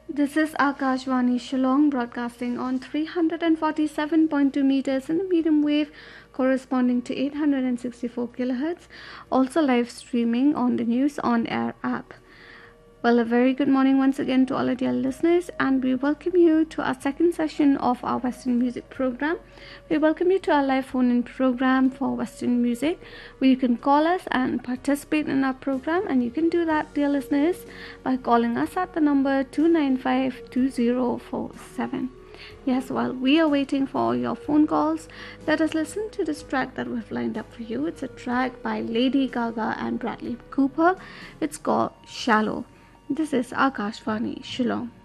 This is Akashvani Shillong broadcasting on 347.2 meters in the medium wave corresponding to 864 kilohertz, also live streaming on the News on Air app. Well, a very good morning once again to all of dear listeners, and we welcome you to our second session of our Western music program. We welcome you to our live phone-in program for Western music, where you can call us and participate in our program, and you can do that, dear listeners, by calling us at the number 295-2047. Yes, while we are waiting for your phone calls, let us listen to this track that we've lined up for you. It's a track by Lady Gaga and Bradley Cooper. It's called Shallow. This is Akashvani Shillong.